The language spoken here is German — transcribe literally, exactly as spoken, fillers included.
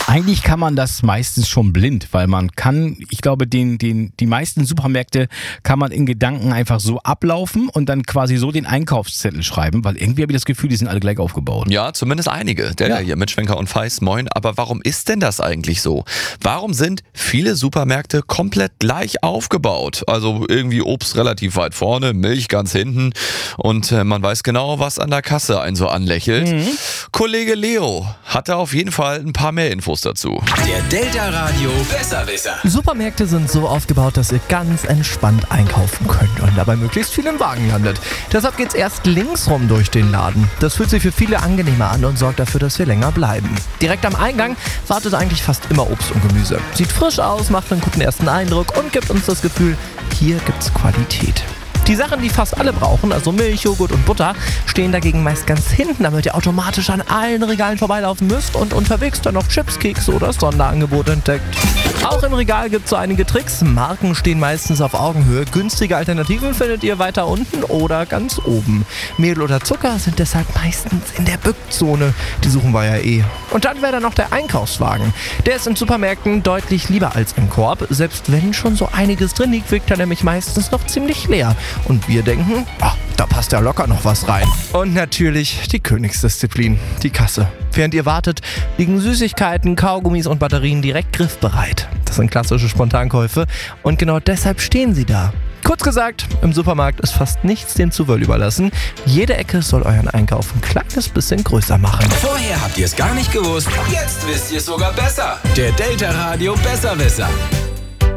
Eigentlich kann man das meistens schon blind, weil man kann, ich glaube, den, den, die meisten Supermärkte kann man in Gedanken einfach so ablaufen und dann quasi so den Einkaufszettel schreiben, weil irgendwie habe ich das Gefühl, die sind alle gleich aufgebaut. Ja, zumindest einige. Der Ja. ja. hier mit Schwenker und Feist, moin. Aber warum ist denn das eigentlich so? Warum sind viele Supermärkte komplett gleich aufgebaut? Also irgendwie Obst relativ weit vorne, Milch ganz hinten und äh, man weiß genau, was an der Kasse einen so anlächelt. Mhm. Kollege Leo hatte auf jeden Fall ein paar mehr Infos dazu. Der Delta Radio Besserwisser. Supermärkte sind so aufgebaut, dass ihr ganz entspannt einkaufen könnt und dabei möglichst viel im Wagen landet. Deshalb geht's erst linksrum durch den Laden. Das fühlt sich für viele angenehmer an und sorgt dafür, dass wir länger bleiben. Direkt am Eingang wartet eigentlich fast immer Obst und Gemüse. Sieht frisch aus, macht einen guten ersten Eindruck und gibt uns das Gefühl, hier gibt's Qualität. Die Sachen, die fast alle brauchen, also Milch, Joghurt und Butter, stehen dagegen meist ganz hinten, damit ihr automatisch an allen Regalen vorbeilaufen müsst und unterwegs dann noch Chips, Kekse oder Sonderangebote entdeckt. Auch im Regal gibt es so einige Tricks. Marken stehen meistens auf Augenhöhe. Günstige Alternativen findet ihr weiter unten oder ganz oben. Mehl oder Zucker sind deshalb meistens in der Bückzone. Die suchen wir ja eh. Und dann wäre da noch der Einkaufswagen. Der ist in Supermärkten deutlich lieber als im Korb. Selbst wenn schon so einiges drin liegt, wirkt er nämlich meistens noch ziemlich leer. Und wir denken, ach, da passt ja locker noch was rein. Und natürlich die Königsdisziplin, die Kasse. Während ihr wartet, liegen Süßigkeiten, Kaugummis und Batterien direkt griffbereit. Das sind klassische Spontankäufe und genau deshalb stehen sie da. Kurz gesagt, im Supermarkt ist fast nichts dem Zufall überlassen. Jede Ecke soll euren Einkauf ein kleines bisschen größer machen. Vorher habt ihr es gar nicht gewusst, jetzt wisst ihr es sogar besser. Der Delta Radio Besserwisser.